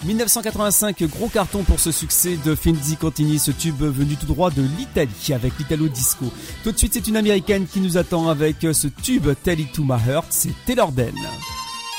1985, gros carton pour ce succès de Finzi Contini, ce tube venu tout droit de l'Italie avec l'Italo Disco. Tout de suite, c'est une américaine qui nous attend avec ce tube Tell It To My Heart, c'est Taylor Dane.